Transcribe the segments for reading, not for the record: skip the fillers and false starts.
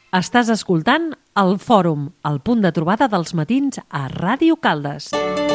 Estàs escoltant el Fòrum, el punt de trobada dels matins a Ràdio Caldes.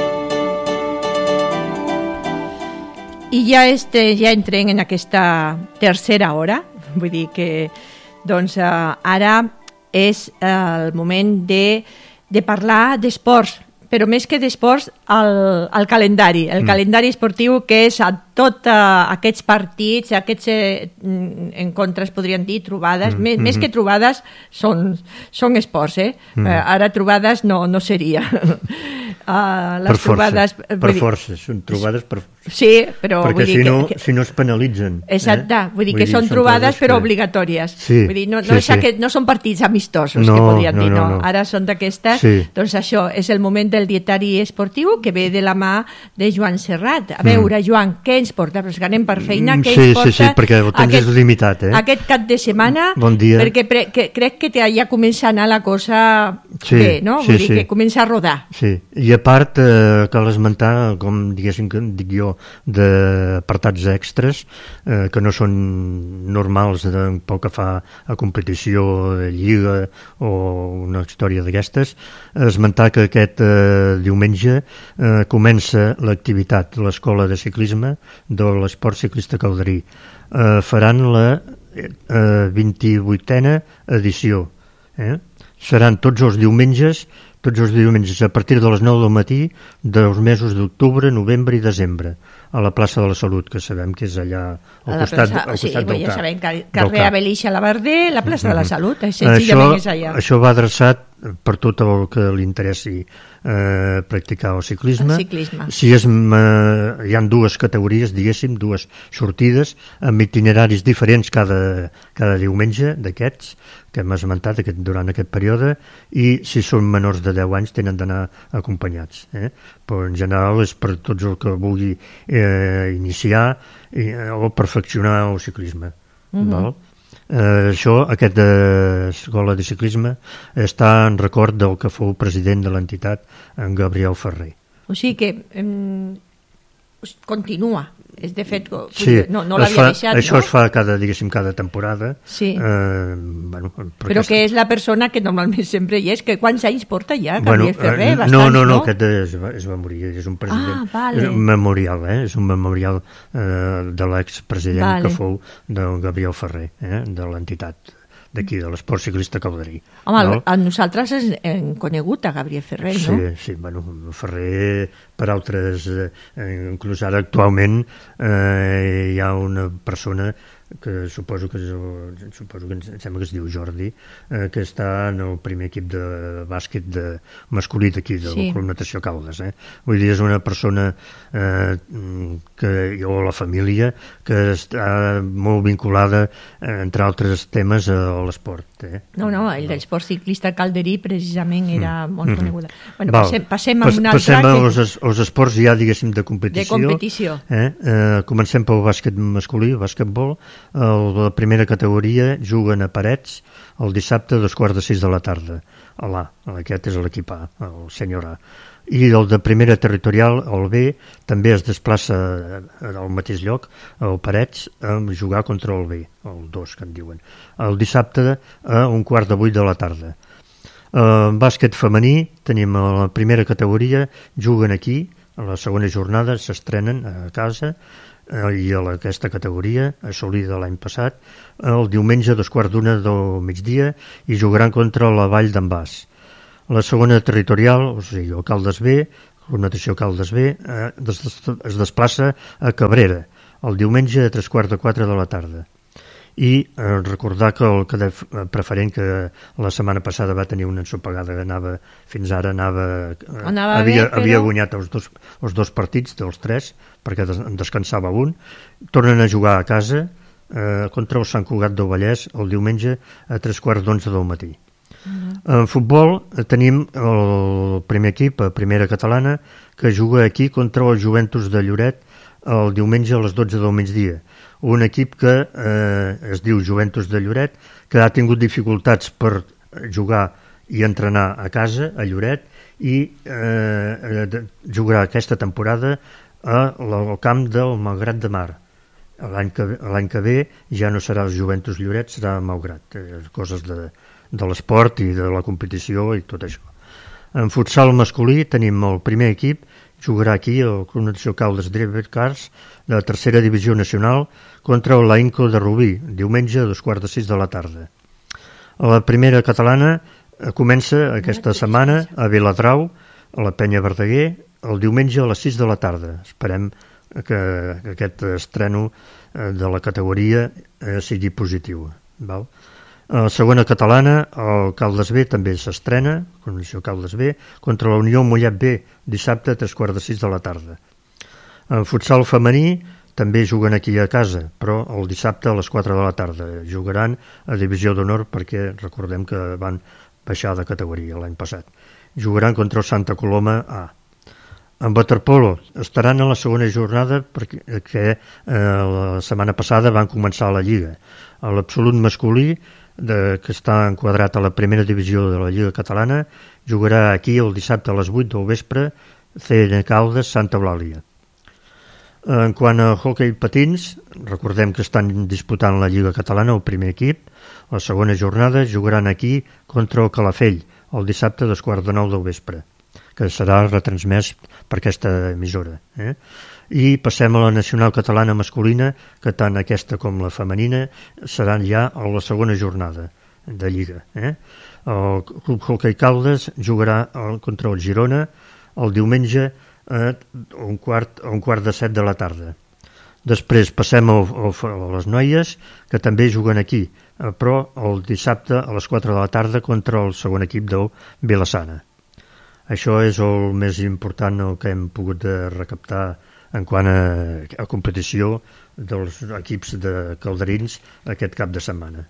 I ja entrem en aquesta tercera hora, vull dir que doncs, ara és el moment de parlar d'esports, però més que d'esports, el calendari. El calendari esportiu, que és a tots aquests partits, aquests encontres, podríem dir, trobades. Més que trobades, són esports. Ara trobades no seria. Per força, són trobades per força. Sí, però perquè si no es penalitzen. Exacte, vull dir que són trobades però obligatòries. Vull dir, no són partits amistosos, que podríem dir, no. Ara són d'aquestes, doncs això és el moment del dietari esportiu, que ve de la mà de Joan Serrat. A veure, Joan, què ens porta? Però que anem per feina, què ens porta? Sí, perquè el temps és limitat. Aquest cap de setmana, bon dia. Perquè crec que ja comença a anar la cosa bé, no? Vull dir que comença a rodar. Sí, i a part cal esmentar, com diguéssim que dic jo, d'apartats extres que no són normals pel que fa a competició de lliga o una història d'aquestes. Esmentar que aquest diumenge comença l'activitat de l'Escola de Ciclisme de l'Esport Ciclista Calderí. Faran la 28a edició. Seran tots els diumenges a partir de les 9 del matí dels mesos d'octubre, novembre i desembre, a la plaça de la Salut, que sabem que és allà al costat del CAP. Ja sabem, carrer Abelixa Labarder, la plaça de la Salut, senzillament és allà. Això va adreçat per tot el que li interessi practicar el ciclisme. Si hi ha dues categories, diguéssim, dues sortides amb itineraris diferents cada diumenge d'aquests que hem esmentat durant aquest període, i si són menors de 10 anys tenen d'anar acompanyats. Però en general és per tots el que vulgui iniciar o perfeccionar el ciclisme. Aquesta escola de ciclisme està en record del que fou president de l'entitat, en Gabriel Ferrer. O sigui que continua. De fet, no l'havia deixat. Això es fa cada temporada. Però que és la persona que normalment sempre hi és. Quants anys porta ja, Gabriel Ferrer? No, aquest es va morir, és un president. És un memorial, és un memorial de l'expresident que fou del Gabriel Ferrer, de l'entitat d'aquí, de l'Esport Ciclista Calderí. Home, nosaltres hem conegut a Gabriel Ferrer, no? Sí, Ferrer, per altres, inclús ara actualment hi ha una persona que suposo que em sembla que es diu Jordi, que està en el primer equip de bàsquet masculí d'aquí, de la Club Natació Caldes. Vull dir, és una persona o la família que està molt vinculada, entre altres temes, a l'esport. No, el de l'esport ciclista Calderí precisament era molt coneguda. Passem a un altre. Passem als esports ja, diguéssim, de competició. Comencem pel bàsquet masculí, bàsquetbol. La primera categoria juguen a Parets el dissabte a 5:45 de la tarda. Aquest és l'equip A, el sènior A. I el de primera territorial, el B, també es desplaça al mateix lloc, al Parets, a jugar contra el B, el 2, que en diuen. El dissabte a 7:15 de la tarda. Bàsquet femení, tenim la primera categoria, juguen aquí, a la segona jornada s'estrenen a casa, i a aquesta categoria, assolida l'any passat, el diumenge a 2:15 del migdia, i jugaran contra la Vall d'en Bas. La segona territorial, o sigui, el Caldes B, la Natació Caldes B, es desplaça a Cabrera, el diumenge a 3:15 de la tarda. I recordar que el cadet preferent, que la setmana passada va tenir una ensopegada que fins ara havia guanyat els dos partits dels 3, perquè en descansava un, tornen a jugar a casa contra el Sant Cugat del Vallès el diumenge a 3:15 del matí. En futbol tenim el primer equip, a primera catalana, que juga aquí contra el Juventus de Lloret el diumenge a les 12 del migdia. Un equip que es diu Juventus de Lloret, que ha tingut dificultats per jugar i entrenar a casa, a Lloret, i jugarà aquesta temporada al camp del Malgrat de Mar. L'any que ve ja no serà el Juventus Lloret, serà Malgrat, coses de l'esport i de la competició i tot això. En futsal masculí tenim el primer equip, jugarà aquí el Club Natació Caldes Drivers de la tercera divisió nacional contra el l'Ainco de Rubí, diumenge a 5:15 de la tarda. La primera catalana comença aquesta setmana a Viladrau, a la Penya Verdaguer, el diumenge a les 6 de la tarda. Esperem que aquest estreno de la categoria sigui positiu. Val? La segona catalana, el Caldes B també s'estrena, condició Caldes B, contra la Unió Mollet B, dissabte a 5:15 de la tarda. El futsal femení també juguen aquí a casa, però el dissabte a les 4 de la tarda. Jugaran a Divisió d'Honor perquè recordem que van baixar de categoria l'any passat. Jugaran contra el Santa Coloma A. En waterpolo estaran a la segona jornada perquè la setmana passada van començar la Lliga. A l'absolut masculí, que està enquadrat a la primera divisió de la Lliga Catalana, jugarà aquí el dissabte a les 8 del vespre CN Caldes Santa Eulàlia. En quant a hoquei patins, recordem que estan disputant la Lliga Catalana el primer equip. La segona jornada jugaran aquí contra el Calafell el dissabte a 8:45 del vespre, que serà retransmès per aquesta emissora. I passem a la nacional catalana masculina, que tant aquesta com la femenina seran ja a la segona jornada de Lliga. El Club Hoquei Caldes jugarà contra el Girona el diumenge a un quart de 7 de la tarda. Després passem a les noies, que també juguen aquí, però el dissabte a les 4 de la tarda contra el segon equip del Vilassana. Això és el més important el que hem pogut recaptar en quant a competició dels equips de calderins aquest cap de setmana.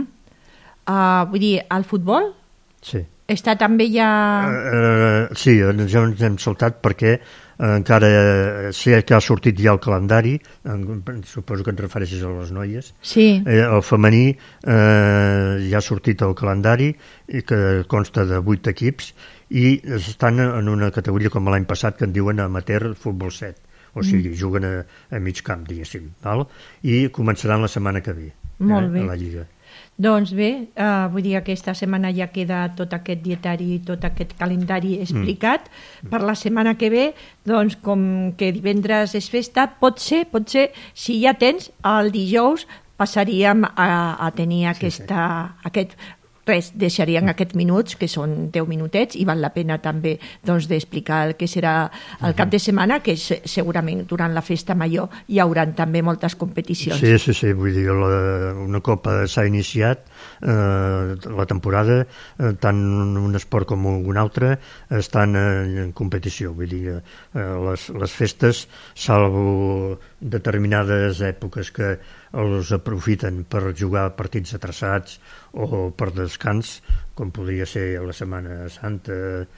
Vull dir, el futbol? Sí. Està també ja... Sí, ja ens hem saltat perquè encara sé que ha sortit ja el calendari, suposo que et refereixes a les noies. Sí. El femení ja ha sortit el calendari, que consta de 8 equips, i estan en una categoria com l'any passat que en diuen amateur futbol 7, o sigui, juguen a mig camp, diguéssim, val? I començaran la setmana que ve. Molt bé. A la Lliga. Doncs bé, vull dir que aquesta setmana ja queda tot aquest dietari, tot aquest calendari explicat. Per la setmana que ve, doncs com que divendres és festa, potser, si ja tens, el dijous passaríem a tenir aquest... Res, deixaríem aquests minuts, que són 10 minutets, i val la pena també doncs, d'explicar el que serà el cap de setmana, que segurament durant la festa major hi haurà també moltes competicions. Sí, vull dir, una copa s'ha iniciat, la temporada, tant un esport com un altre estan en competició, vull dir, les festes, salvo determinades èpoques que els aprofiten per jugar partits atrasats o per descans, com podria ser la Setmana Santa,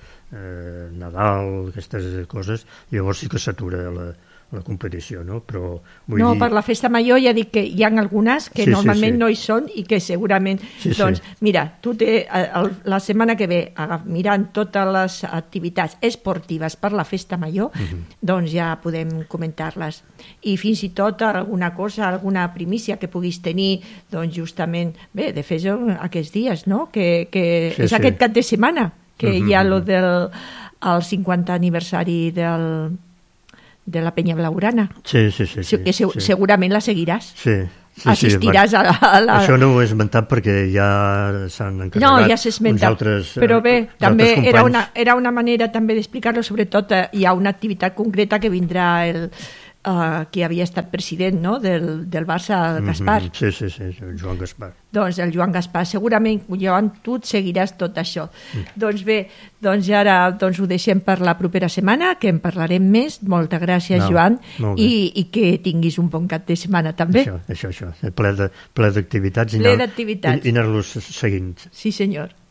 Nadal, aquestes coses, llavors sí que s'atura la competició, no? Però vull dir... per la festa major ja dic que hi ha algunes que normalment no hi són i que segurament... Mira, tu la setmana que ve, mirant totes les activitats esportives per la festa major, doncs ja podem comentar-les. I fins i tot alguna cosa, alguna primícia que puguis tenir, doncs justament, bé, de fer aquests dies, no? Que és aquest cap de setmana, que hi ha el del 50 aniversari de la Penya Blaugrana. Sí. Que segurament la seguiràs. Sí. Assistiràs a la... Això no ho he esmentat perquè ja s'han encarregat ja s'ha esmentat, però bé, també era una manera també d'explicar-lo, sobretot hi ha una activitat concreta que vindrà qui havia estat president, no?, del Barça, Gaspar. Sí, el Joan Gaspar. Doncs el Joan Gaspar, segurament, Joan, tu et seguiràs tot això. Doncs bé, doncs ara ho deixem per la propera setmana, que en parlarem més. Moltes gràcies, Joan, i que tinguis un bon cap de setmana també. Això, ple d'activitats i anar-los seguint. Sí, senyor.